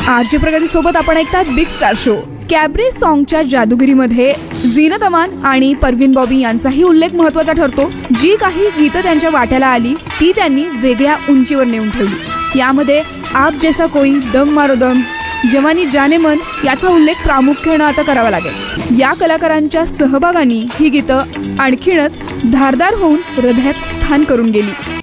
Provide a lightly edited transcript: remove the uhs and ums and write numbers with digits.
RJ प्रगती सोबत आपण ऐकतात big star show. Cabaret सॉन्गच्या जादूगिरीमध्ये Zeenat अमान आणि परवीन बॉबी यांचाही उल्लेख महत्वाचा ठरतो. जी काही गीतं त्यांच्या वाट्याला आली ती त्यांनी वेगळ्या उंचीवर नेऊन ठेवली. यामध्ये आप जैसा कोई, दम मारो दम, जवानी जाने मन याचा उल्लेख प्रामुख्यानं आता करावा लागेल. या कलाकारांच्या सहभागाने ही गीतं आणखीनच धारदार होऊन हृदयात स्थान करून गेली.